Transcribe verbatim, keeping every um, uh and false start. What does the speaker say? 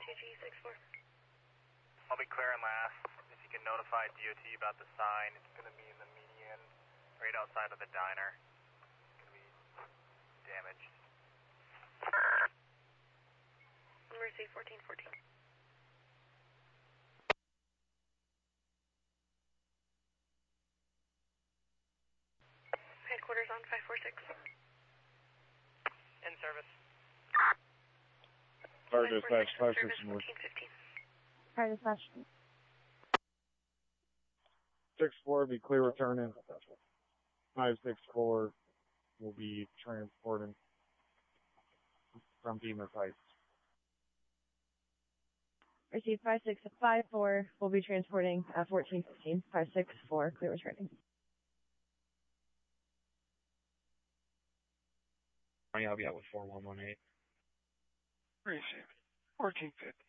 G six four. I'll be clear on last. If you can notify D O T about the sign, it's going to be in the median, right outside of the diner. It's going to be damaged. Mercy fourteen fourteen. Headquarters on five four six. In service. Fire dispatch, five six North. Fire dispatch. six four, be clear returning. five six four will be transporting from Bemis Heights. Receive five six five four, will be transporting uh, fourteen fifteen. five six four, clear returning. I'll be out with four one one eight. Receive fourteen fifty.